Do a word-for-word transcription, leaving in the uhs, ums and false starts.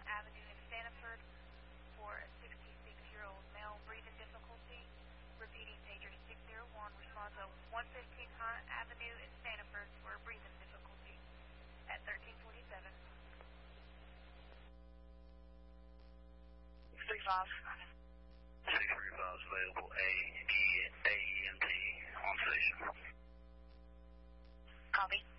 Hunt Avenue in Stanford for a sixty-six-year-old male breathing difficulty. Repeating pager six zero one, response of one fifteen Hunt Avenue in Stanford for a breathing difficulty at thirteen twenty-seven. six five. six three five is available. A E A E M T on station. Copy.